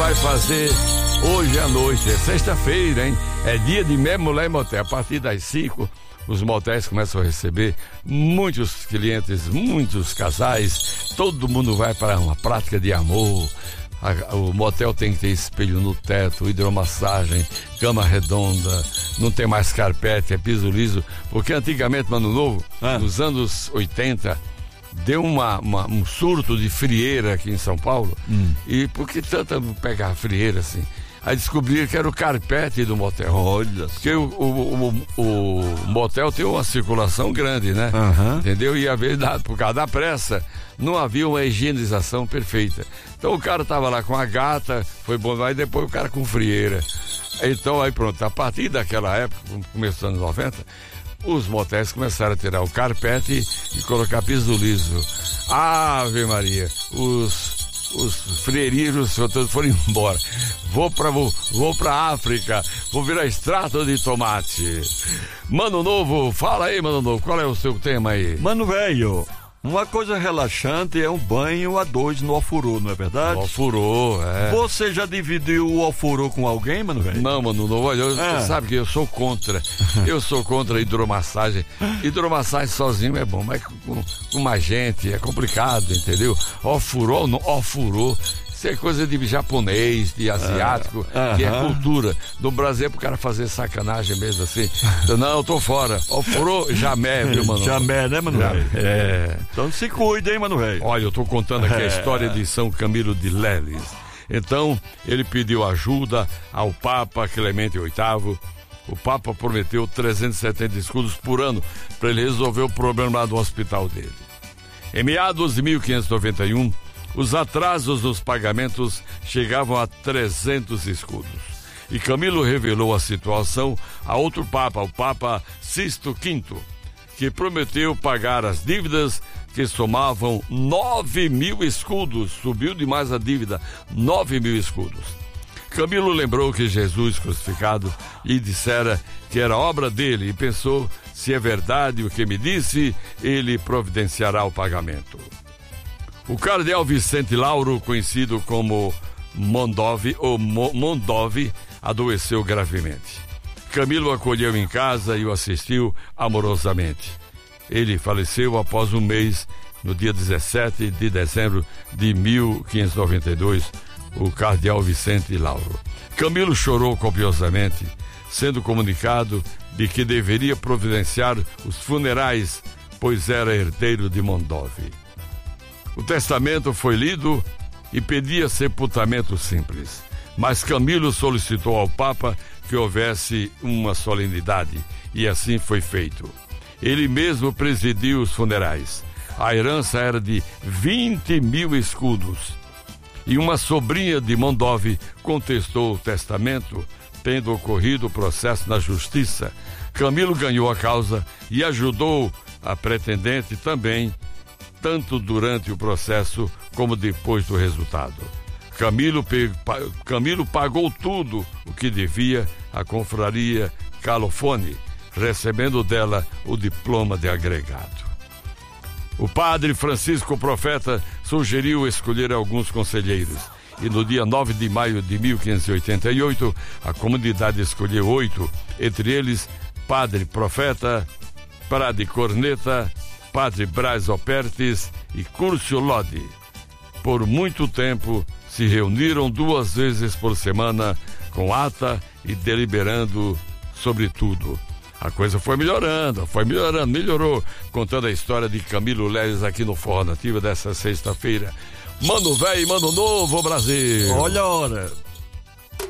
vai fazer hoje à noite, é sexta-feira, hein? É dia de Mulher e Motel. A partir das 5, os motéis começam a receber muitos clientes, muitos casais. Todo mundo vai para uma prática de amor. O motel tem que ter espelho no teto, hidromassagem, cama redonda, não tem mais carpete, é piso liso. Porque antigamente, Mano Novo, nos anos 80, deu um surto de frieira aqui em São Paulo. E por que tanta pegar frieira assim? Aí descobriram que era o carpete do motel. Olha. Porque o motel tem uma circulação grande, né? Entendeu? E às vezes, por causa da pressa, não havia uma higienização perfeita. Então o cara tava lá com a gata, foi bom lá, e depois o cara com frieira. Então aí pronto, a partir daquela época, começo dos anos 90, os motéis começaram a tirar o carpete e colocar piso liso. Ave Maria, os freiriros todos foram embora. Vou pra África, vou virar extrato de tomate. Mano Novo, fala aí, Mano Novo, qual é o seu tema aí? Mano velho, uma coisa relaxante é um banho a dois no ofurô, não é verdade? No ofurô, é. Você já dividiu o ofurô com alguém, Mano velho? Não, Mano Novo, olha, você sabe que eu sou contra. Eu sou contra a hidromassagem. Hidromassagem sozinho é bom, mas com mais gente é complicado, entendeu? Ofurô, isso é coisa de japonês, de asiático, que é cultura. Do Brasil é pro cara fazer sacanagem mesmo assim. Então, não, eu tô fora. Ofurô, jamé, viu, Mano? Jamé, né, Mano velho? É. Então se cuida, hein, Mano velho? Olha, eu tô contando aqui a história de São Camilo de Leles. Então, ele pediu ajuda ao Papa Clemente VIII. O Papa prometeu 370 escudos por ano para ele resolver o problema lá do hospital dele. Em meados de 1591, os atrasos nos pagamentos chegavam a 300 escudos. E Camilo revelou a situação a outro Papa, o Papa Sisto V, que prometeu pagar as dívidas que somavam 9.000 escudos. Subiu demais a dívida, 9.000 escudos. Camilo lembrou que Jesus crucificado lhe dissera que era obra dele e pensou, se é verdade o que me disse, ele providenciará o pagamento. O cardeal Vicente Lauro, conhecido como Mondove, adoeceu gravemente. Camilo o acolheu em casa e o assistiu amorosamente. Ele faleceu após um mês, no dia 17 de dezembro de 1592, o cardeal Vicente Lauro. Camilo chorou copiosamente, sendo comunicado de que deveria providenciar os funerais, pois era herdeiro de Mondove. O testamento foi lido e pedia sepultamento simples, mas Camilo solicitou ao Papa que houvesse uma solenidade, e assim foi feito. Ele mesmo presidiu os funerais. A herança era de 20.000 escudos. E uma sobrinha de Mondove contestou o testamento, tendo ocorrido o processo na justiça. Camilo ganhou a causa e ajudou a pretendente também, tanto durante o processo como depois do resultado. Camilo pagou tudo o que devia à confraria Calofone, recebendo dela o diploma de agregado. O padre Francisco Profeta sugeriu escolher alguns conselheiros e no dia 9 de maio de 1588 a comunidade escolheu 8, entre eles Padre Profeta, Padre Corneta, Padre Braz Opertes e Curcio Lodi. Por muito tempo se reuniram 2 vezes por semana com ata e deliberando sobre tudo. A coisa foi melhorando, melhorou, contando a história de Camilo Leles aqui no Forró Nativa dessa sexta-feira. Mano velho, Mano Novo, Brasil! Olha a hora!